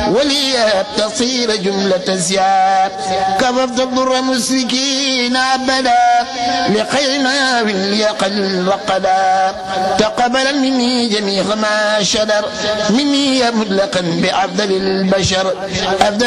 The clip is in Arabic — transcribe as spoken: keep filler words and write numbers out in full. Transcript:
ولي تصير جملة زياد كففت الضر مسركين أبدا لخير ما ليقل رقدا تقبل مني جميع ما شدر مني مطلقا بأفضل البشر أفضل